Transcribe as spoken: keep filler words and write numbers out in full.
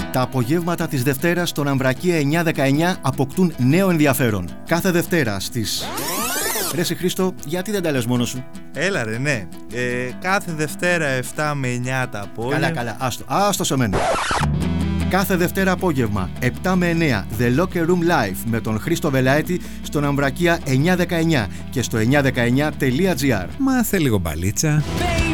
Τα απογεύματα της Δευτέρας στον Αμβρακία εννιά δεκαεννιά αποκτούν νέο ενδιαφέρον. Κάθε Δευτέρα στις... Ρε σε Χρήστο, γιατί δεν τα λες μόνος σου? Έλα ρε, ναι. Ε, κάθε Δευτέρα επτά με εννιά τα απόγευμα. Καλά, καλά, άστο, άστο σε μένα. Κάθε Δευτέρα απόγευμα, επτά με εννιά, The Locker Room Live με τον Χρήστο Βελαέτη στον Αμβρακία εννιά δεκαεννιά και στο εννιά δεκαεννιά τελεία τζι άρ. Μάθε λίγο μπαλίτσα.